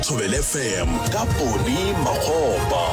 Thobela FM ka Poni Makgopa.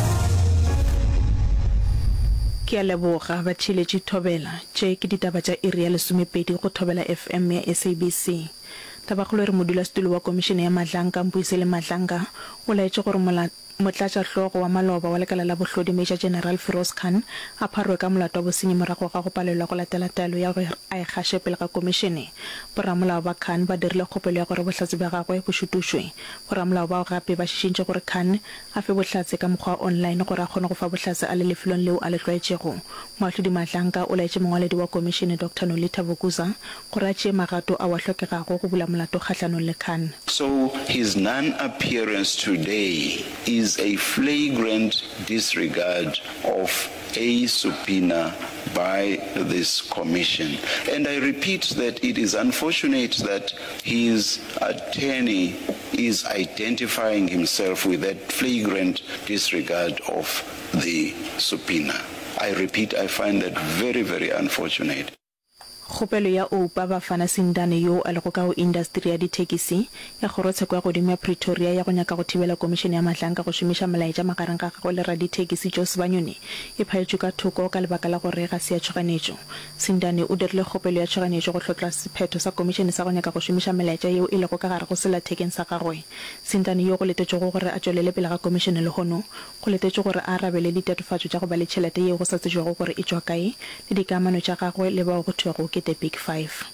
Ke a leboga ba tšhiletše Thobela tše ke ditaba tša iri ya 12 go Thobela FM ya SABC. Tabagolo re modulasetulo wa komishene ya Madlanka Mpuisele Madlanka o laetše gore motlatša hlogo wa maloba wa lekala la bohlodi Major General Firoz Khan a pharwe ka molato wa bosenyi morago ga go palelwa go latela taelo ya gore a ikgaše pele ga komishene. Boramolao ba Khan ba dirile kgopelo ya gore bohlatse ba gagwe bo šutušwe. Boramolao bao gape ba šišintše gore Khan a fe bohlatse ka mokgwa online gore a kgone go fa bohlatse a le lefelong leo a le tlwaetšego. Moahlodi Madlanka o laetše mongwaledi wa komishene Dr. Nolita Vukuza gore a tšee magato a wa hlokegago go bula molato kgatlhanong le Khan. So his non-appearance today is a flagrant disregard of a subpoena by this commission. And I repeat that it is unfortunate that his attorney is identifying himself with that flagrant disregard of the subpoena. I repeat, I find that very, very unfortunate. Kgopelo ya Oupa Bafana Sindane yo a lego ka go industry ya ditekisi ya kgorotsheko ya godimo ya Pretoria ya go nyaka go thibela komishene ya Madlanka go šomiša melaetša magareng ga gagwe le raditekisi Jos Banyoni e phaetšwe ka thoko ka lebaka la gore ga se ya tšhoganetšo. Sindane o dirile kgopelo ya tšhoganetšo go tlotla sephetho sa komishene sa go nyaka go šomiša melaetša yeo e lego ka gare go selathekeng sa gagwe. Sindane yo go letetšego gore a tšwelele pele ga komishene le gono go letetšwe gore a arabele ditatofatšo tša go ba le tšhelete yeo go sa tsejwego gore e tšwa kae le dikamano tša gagwe le bao go thwego ke the Big Five.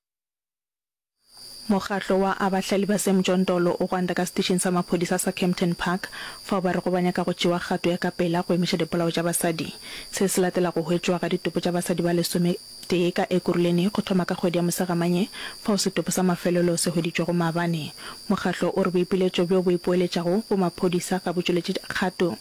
Mokgatlo wa abahlali ba Semjontolo o gwanda ka station sa maphodisa sa Kempton Park fa ba re go banya ka go tšewa kgato ya kapela go emeša dipolao tša basadi. Se se latela go hwetšwa ga ditopo tša basadi ba lesome tee ka Ekurhuleni go thoma ka kgwedi ya Mosegamanye fa o setopo sa mafelelo se hweditšwe go maabane. Mokgatlo o re boipiletšo bjo bo ipoeletšago go maphodisa ka botšweletše kgato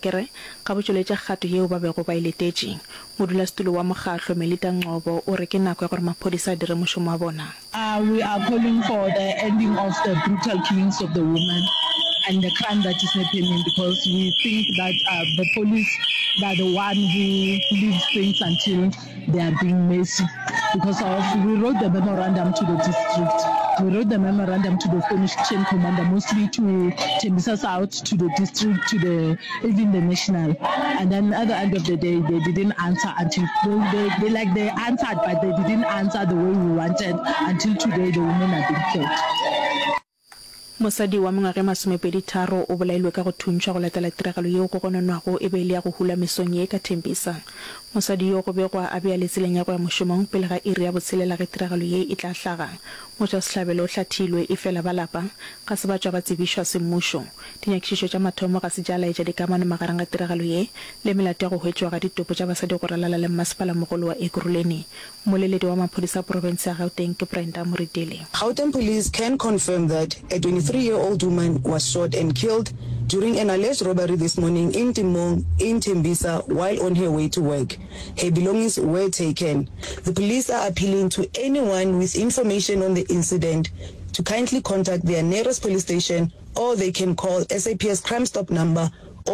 ka botšweletša kgato yeo ba bego ba iletetše. Modulasetulo wa mokgatlo Melita Ngcobo o re ke nako ya gore maphodisa a dire mošomo wa bona. We are calling for the ending of the brutal killings of the women and the crime that is happening, because we think that the police are the one who leaves things until they are being messy. Because we wrote the memorandum to the district. We wrote the memorandum to the commission commander, mostly to Tembisa South, to the district, to even the national. And then at the end of the day, they didn't answer until they answered, but they didn't answer the way we wanted. Until today, the women have been killed. Mosadi wa mengwaga 23 o bolailwe ka go thuntšwa go latela tiragalo yeo go gononwago e be ile ya go hula mesong ye ka Tembisa. Mosadi yo go begwa a bea letseleng ya go ya mošomong pele ga iri ya botshelela ge tiragalo ye e tla hlaga. Motšwasehlabelo o hlathilwe e fela ba lapa ga se batšwa ba tsebišwa semmušo. Dinyakišišo tša mathomo ga se ja laetša dikamano magareng ga tiragalo ye le melato ya go hwetšwa ga ditopo tša basadi go ralala le mmasepala mogolo wa Ekurhuleni. Moleledi wa maphodisa province ya Gauteng ke Brenda Moretele. Gauteng police can confirm that a 23-year-old woman was shot and killed during an alleged robbery this morning in Timong, in Tembisa, while on her way to work. Her belongings were taken. The police are appealing to anyone with information on the incident to kindly contact their nearest police station, or they can call SAPS Crime Stop number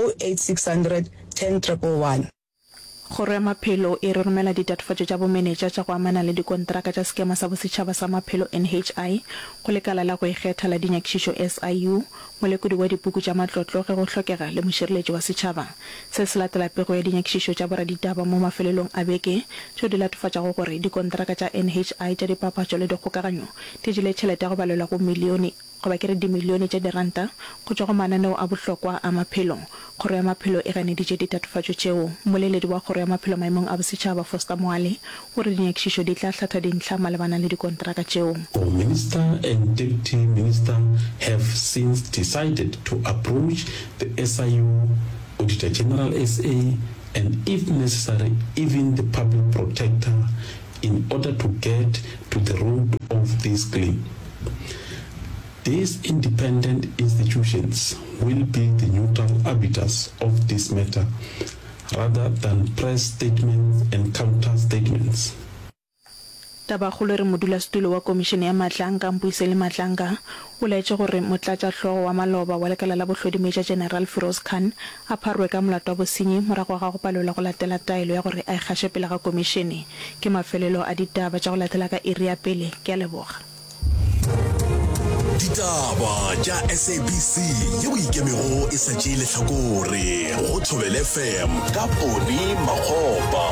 08600 10111. Kgoro ya maphelo e re romela ditatofatšo tša bomenetša tša go amana le dikontraka tša skema sa bosetšhaba sa maphelo NHI go lekala la go ikgetha la dinyakišišo SIU molekodi wa dipuku tša matlotlo ge go hlokega le mošireletši wa setšhaba. Se se latela pego ya dinyakišišo tša boraditaba mo mafelelong a beke tšeo di latofatšago gore dikontraka tša NHI tša dipapatšo le dikgokaganyo di jele tšhelete ya go balelwa go milione go bakere dimilione tša diranta go tšwa go mananeo a bohlokwa a maphelo. Kgoro ya maphelo e ganeditše ditatofatšo tšeo. Moleledi wa kgoro ya maphelo maemong a bosetšhaba Foster Moale o re dinyakišišo di tla hlatha dintlha malebana le dikontraka tšeo. Our minister and deputy minister have since decided to approach the SIU, Auditor General SA, and if necessary, even the public protector, in order to get to the root of this claim. These independent institutions will be the neutral arbiters of this matter, rather than press statements and counter statements. Tabagolo re modulasetulo wa komishene ya Madlanka Mpuisele Madlanka o laetše gore motlatša hlogo wa maloba wa lekala la bohlodi Major General Firoz Khan a pharwe ka molato wa bosenyi morago ga go palelwa go latela taelo ya gore a ikgaše pele ga komishene. Ke mafelelo a ditaba tša go latela ka iri ya pele. Ke a leboga. ditaba tša SABC yeo ikemego e sa tšee lehlakore go Thobela FM ka Poni Makgopa.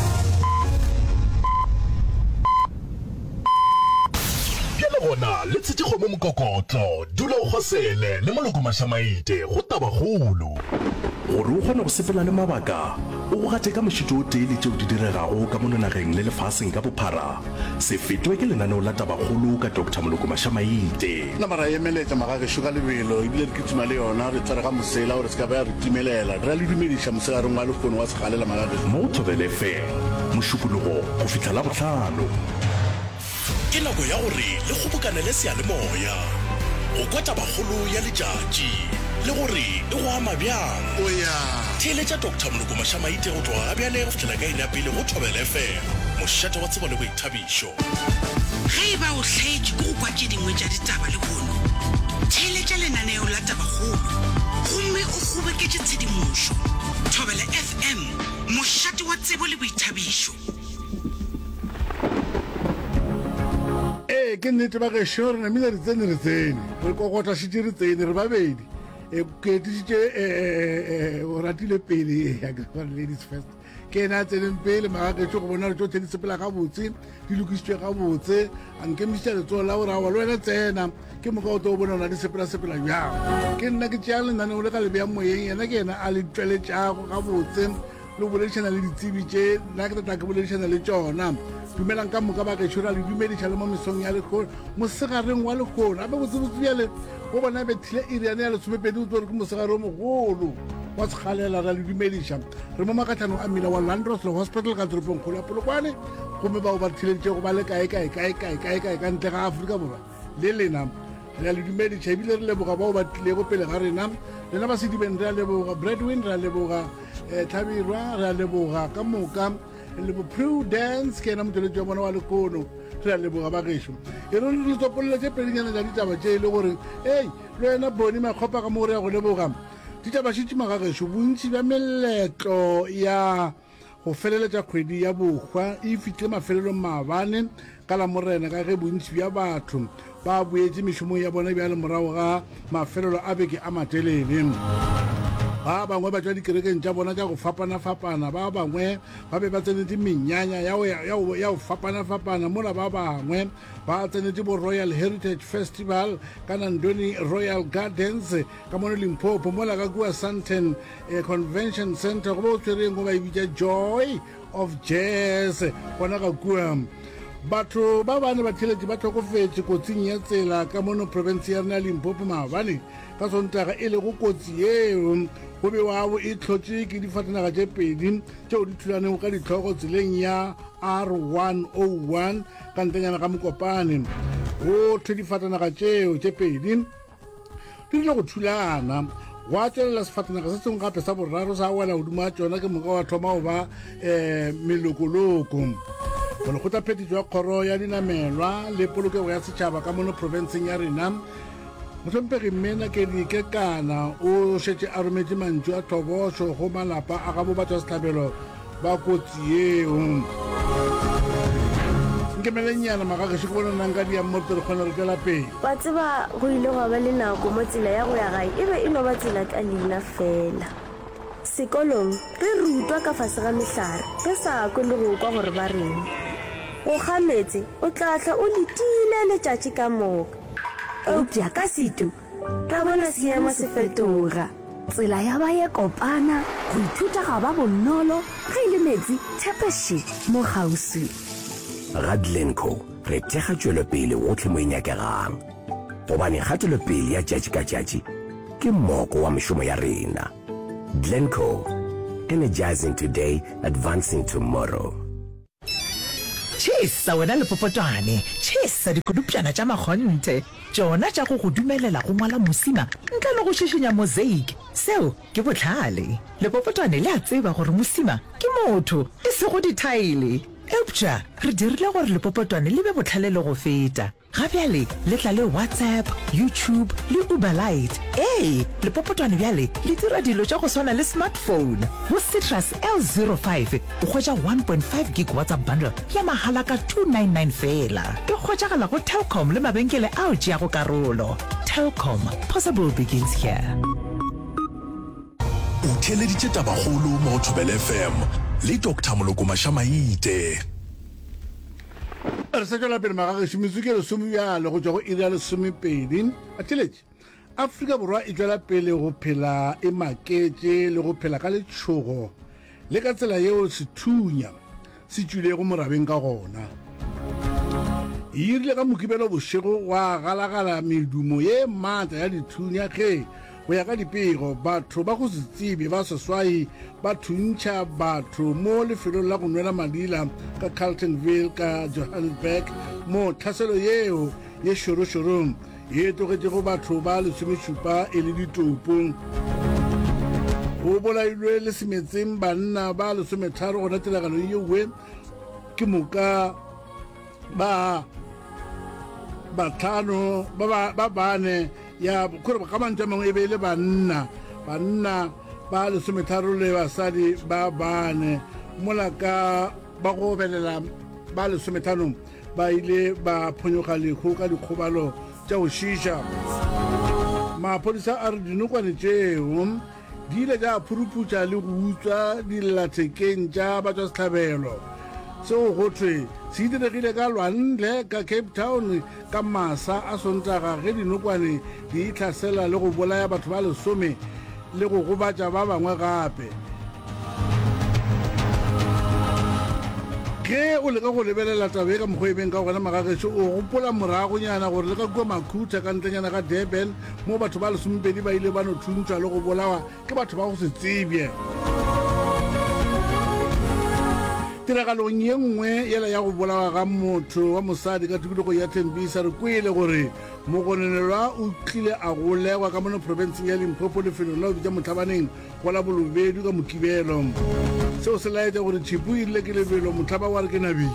Gona le tsetse go mo mokokotlo dula o khosele le moloko mashamaite go tabagolo gore o kgone go sepela le mabaka o gate ka mošito o tee le tšeo di diregago ka mononageng le lefaseng ka bophara se fetwe ke lenaneo la tabagolo ka Dr. Moloko Mashamaite na mara emeletša magagešo ka lebelo ebile re kitsuma le yona re tsere ga mosela gore se ka ba ya re timelela re le dumediša mosegareng wa lekgono wa segalela magagešo mo Thobela FM mošupologo go fitlha la bohlano ke nako ya gore le kgobokane le seyalemoya go kwa tabagolo ya letšatši le gore e go ama bjang o ya theeletša Dr. Moloko Mashamaite go tloga gabjale go fitlhela ka ene ya pele go Thobela FM mošate wa tsebo le boithabišo ge e ba o hlaetše ke go kwa tše dingwe tša ditaba le bono theeletša lenaneo la tabagolo gomme o kgoboketše tshedimošo Thobela FM mošate wa tsebo le boithabišo. ke nnete ba gešo re namile re tsene re kokotlašitše re tsene re babedi ke tišitše o ratile pele ladies first ke ena a tseneng pele magagešo go bona re tšo di sepela gabotse di lokišitšwe gabotse a nkemišitša letsogo la gore awa le wena tsena ke moka o to o bona ona di sepela-sepela bjang ke nna ke tšea lenaneo le ka lebjang moyeng yena ke ena a le tšweletšago gabotse le boledišana le ditsebi tše nna ke tata ke boledišana le tšona dumelang ka moka ba gešo ra le dumediša le mo mesong ya lekgono mosegareng wa lekgono abe botsebotse bjale go bona bethile iriane ya lesomepedi o tsore ke mosegare o mogolo wa segalela ra le dumediša re mo makatlhanong a mmila wa Landroslow Hospital ka toropong kgolo ya Polokwane gomme bao ba thileditše go ba le kae ka ntle ga Aforika Borwa le lena re a le dumediša ebile re leboga bao ba tlilego pele ga rena lena ba sedibeng re a leboga Bradwin re a leboga Tlhabirwa re a leboga ka moka le bo Prudence ke ena motsweletši wa bona wa lekgono re a leboga ba gešo e re le ditopolelo tše pedinyana tša ditaba tše e le gore le wena Boni Makgopa ka mo re ya go leboga ditaba šitšima ga gešo bontši bja meletlo ya go feleletša kgwedi ya bokgwa e fitlhe mafelelong maabane ka la morena ka ge bontši bja batho ba boetše mešomong ya bona bja le morago ga mafelelo a beke a matelele ba bangwe ba tšwa dikerekeng tša bona tša go fapana-fapana ba bangwe ba be ba tsenetse menyanya ya go fapana-fapana mola ba bangwe ba tsenetse bo Royal Heritage Festival ka Nandoni Royal Gardens ka mono Limpopo mola ka kua Sandton Convention Center go ba o tshwereng go ba ebitša Joy of Jazz gona ka kua batho ba bane ba thiletše ba tlhokofetše kotsing ya tsela ka mono province ya rena Limpopo maabane ka Sontaga e le go kotsi eo go bewabo e tlhotše ke difatanaga tše pedi tšeo di thulanego ka ditlhogo tseleng ya R101 ka ntenyana ga Mokopane go thwe difatanaga tšeo tše pedi di rile go thulana go a tšwelela sefatanaga se sengwe gape sa boraro sa wela godimo a tšona ke moka wa thoma go ba melokoloko go lekgotla phetišo ya kgoro ya dinamelwa le polokego ya setšhaba ka mono provinceng ya rena motlhomphegi mmena ke dikekana o šetše a rometše mantšu a thobošo go malapa a gabo batho setlhabelo ba kotsi eo nkemelenyana magagešo ke bona nanka diammorte re kgona re tšwela pele wa tseba go ile go ba le nako mo tsela ya go ya gae e be e no ba tsela ka leina fela sekolong re rutwa ka fase ga mehlare re sa kwe le go kwa gore ba reng go kgametse o tlatla o letile letšatši ka moka eupša ka setu ka bona seemo se fetoga tsela ya ba ye kopana go ithuta ga ba bonolo ge e le metsi tshepešitše mo kgauswi ga Glencoe re thekga tšwelopele gotlhe mo e nyakegang gobane kgatelopele ya tšatši ka tšatši ke mmoko wa mešomo ya rena. Glencoe, energizing today, advancing tomorrow. Chisa wena le popotwane, chisa dikodupjana tša makgonthe, tšona tša go dumelela go ngwala mosima ntle le go šišinya mosaic. Seo ke bohlale. Le popotwane le a tseba gore mosima ke motho e se go dithaele. Eupša re dirile gore le popotwane le be bohlale le go feta. ga bjale le tla le WhatsApp, YouTube le Uber Lite. Lepopotwane bjale le dira dilo tša go swana le smartphone. Go Citrus L05 o hwetša 1.5 gig WhatsApp bundle ya mahala ka 299 fela. E hwetšagala go Telkom le mabenkele ao tšeago karolo. Telkom, possible begins here. O theleditše tabagolo mo Thobela FM le Dr. Moloko Mashamaite. Re sa tšwela pele magagešo metsotso ke lesome bjalo go tšwa go iri ya lesomepedi a theletše Afrika Borwa e tšwela pele go phela e maketše le go phela ka letšhogo le ka tsela yeo sethunya se tšwilego morabeng ka gona e irile ka mokibelo bošego wa galagala medumo ye maatla ya dithunya ge go ya ka dipego batho ba go se tsebe ba seswai ba thuntšha batho mo lefelong la go nwela madila ka Carltonville ka Johannesburg mo tlhaselo yeo ye šorošorong ye tlogetšego batho ba lesomešupa e le ditopong go bolailwe le semetseng banna ba lesometharo gona tiragalong yewe ke moka ba batlhano ba bane ya kore ka mantša mangwe e be le banna ba lesometharo le basadi ba bane mola ka ba go belela ba lesomethanong ba ile ba phonyoga lekgo ka dikgobalo tša go šiša maphodisa a re dinokwane tšeo di ile tša phuruputša le go utswa dillathekeng tša ba tša setlhabelo seo go thwe se diregile ka lwantle ka Cape Town ka masa a sontaga ge dinokwane di itlhasela le go bolaya batho ba lesome le go gobatša ba bangwe gape ge o leka go lebelela tabe ka mokgwebeng ka gona magagešo o gopola moragonyana gore le ka kua makhutha ka ntlenyana ka Durban mo batho ba lesomepedi ba ile ba no thuntšwa le go bolawa ke batho ba go se tsebje tiragalong ye nngwe yela ya go bolawa ga motho wa mosadi ka tikologo ya Tembisa re kwele gore mogononelwa o tlile a golegwa ka mono provinceng ya Limpopo lefelong la bitša Motlhabaneng go la Bolobedu ka Mokibelo seo se laetša gore Tshipu e rile ke lebelo motlhaba wa re ke nabile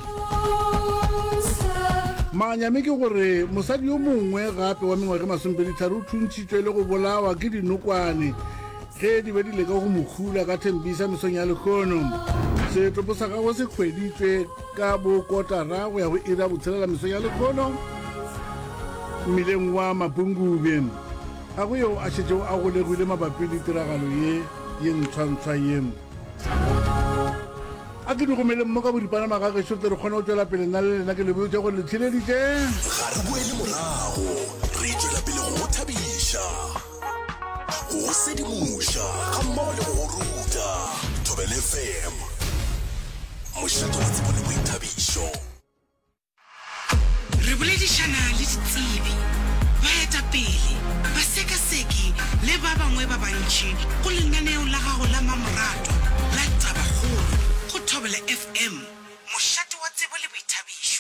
maanyame ke gore mosadi yo mongwe gape wa mengwage masomepeditharo o thuntšhitšwe le go bolawa ke dinokwane ge di be di leka go mokhula ka Tembisa mesong ya lekgono setopo sa gagwe se kgweditswe ka bokotara go ya go ira botshelela mesong ya lekgono mmileng wa Mapungube ga go yo a šetšeo a golegile mabapi le tiragalo ye ntshwantshwa ye a ke di gomeleng mo ka boripana magagešo te re kgona go tswela pele nna le lena ke lebotse gore le tsheleditše ga re boele morago re tswela pele go thabiša go sedimoša ga mmogo le go ruta Thobela FM mošato wa tsebo le boithabišo re boledišana le ditsebi baetapele basekaseki le ba bangwe ba bantši go lenaneo la gago la mamoratwa la tabagolo go Thobela FM mošato wa tsebo le boithabišo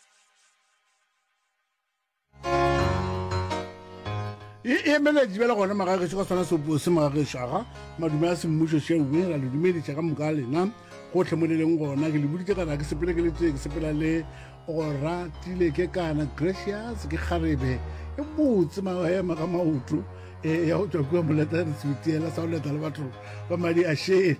e emeletše bjale gona magagešo ka swana se magagešaga madume a semmušo šeuwe ra le dumediša ka moka lena gotlhe mo leleng gona ke le boditše kana ke sepele ke letsee ke sepela le go ratile ke kana Gracious ke kgarebe e botse maema ka maoto ya go tšwa kua moleta resutiela sa go leta le batho ba madi a šene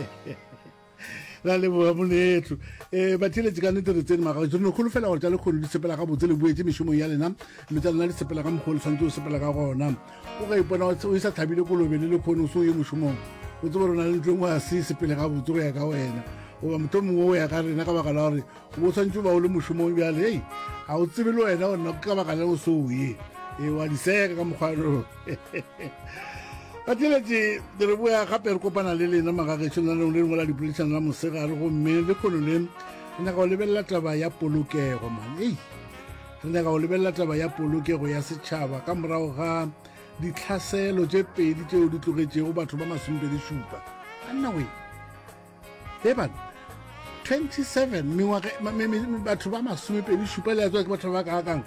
la leboga monetho ba theletše ka nnete re tsene magagešo re no kgolo fela gore tša lekgono di sepela ga botse le boetse mešomong ya lena le tša lena di sepela ka mokgolo santse o sepela ka gona o ga ipona o isa tlhabile kolobe le lekgono o se o ye mošomong o tsebo rona le ntlo ngwe a se sepele ga botse go ya ka wena goba motho mongwe o ya ka rena ka baka la gore o tshwantse ba o le mošomong bjale ei ga o tsebe le wena ona ka baka la o se o ye wa diseka ka mokgwano ba theletše re boya gape re kopana le lena magagešo nanong le lengwe la dipoledišano la mosegare gomme le kgono le re nyaka go lebelela taba ya polokego man ei re nyaka go lebelela taba ya polokego ya setšhaba ka morago ga ditlhaselo tše pedi tšeo di tlogetšego batho ba masomepedi-šupa anna we eban 27 batho ba masomepedi-šupa le ya tswa ke batho ba kakang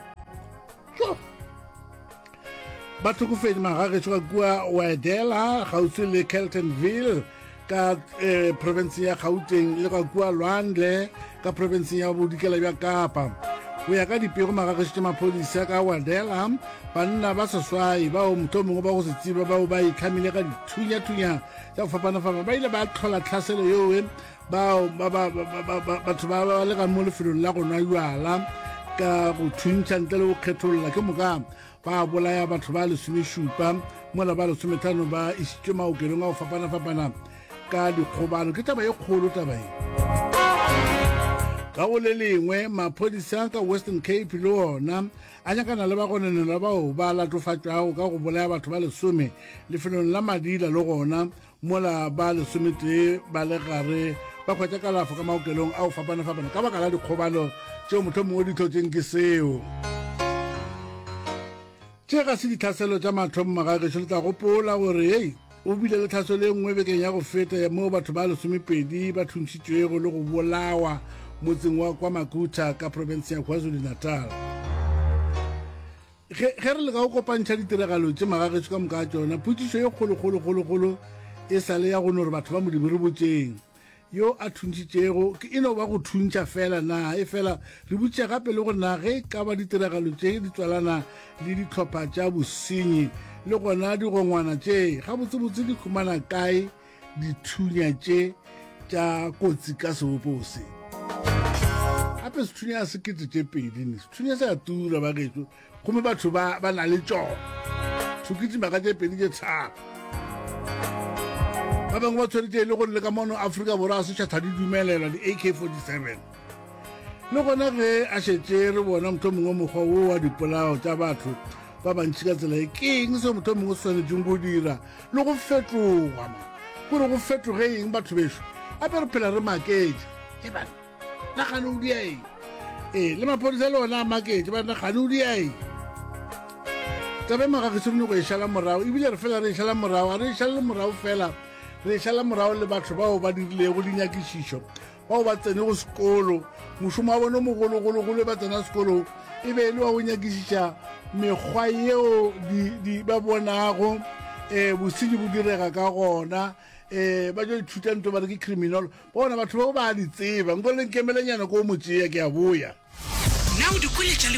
ba tlhokofedi magagešo ka kua Wedela gautse le Carltonville ka province ya Gauteng le ka kua Lwandle ka province ya Bodikela bja Kapa go ya ka dipego magagetšitše maphodisa ka Wadela banna ba seswai bao motho mongwe ba go se tsiba bao ba ikhamile ka dithunya-thunya tša go fapana-fapana ba ile ba tlhola tlhaselo yoe bao batho ba le ka mo lefelong la go nwa jwala ka go thuntšha ntle le go kgetholola ke moka ba bolaya batho ba 17 mola ba 15 ba išitšwe maokelong a go fapana-fapana ka dikgobalo ke taba e kgolo taba e ka go le lengwe maphodisa ka Western Cape le ona a nyakana le bagonenela bao ba latofatšwago ka go bolaya batho ba 10 lefelong la Madila le gona mola ba 11 ba le gare ba khwetša kalafo ka maokelong a go fapana-fapana ka baka la dikgobalo tšeo motho mongwe di tlhotseng ke seo tše ga se ditlhaselo tša mathomo magagetšo le tla gopola gore hei o bile le tlhaselo e nngwe bekeng ya go feta moo batho ba 12 ba thuntšitšwego le go bolawa motseng wa kwa Makuta ka province ya KwaZulu-Natal ge re le ka go kopantšha ditiragalo tše magagetšo ka moka tšona potšišo e kgolo e sa le ya gone gore batho ba modimo re botseng yo a thuntšitšego ke eno ba go thuntša fela na e fela re botše gape le gore na ge ka ba ditiragalo tše di tswalana le ditlhopha tša bosenyi le gona digongwana tše gabotsebotse di khumana kae dithunya tše tša kotsi ka sebopose gape sethunya a sekete tše pedi sethunya se a tura bagetso gomme batho ba na le tšona thukitimaka tše pedi tše thapa ba bangwe ba tshwaretše le gore le ka mono Afrika Borwa a setšhatha di dumelela di-AK-47 le gona ge a šetše re bona motho mongwe mokgwa wo wa dipolao tša batho ba bantši ka tsela e keng se motho mongwe se tshwanetseng go dira le go fetoga gore go fetoge eng batho bešo ape re phela re maketše e bana nagane o diaeng le maphodisa le ona a maketše ba nagane o diaeng tabe magagetso re ne go e šala morago ebile re fela re e šala morago a re e šalele morago fela re šala morago le batho bao ba dirilego dinyakišišo bao ba tsene go sekolo mošomo wa bone mogologologolo ba tsena sekolo e be le wa go nyakišiša mekgwa yeo ba bonago bosenyi bo direga ka gona ba jo ithuta nto ba re ke criminal bona batho bao ba di tseba nko le nkemelenyana ko o motšea ke a boya na o di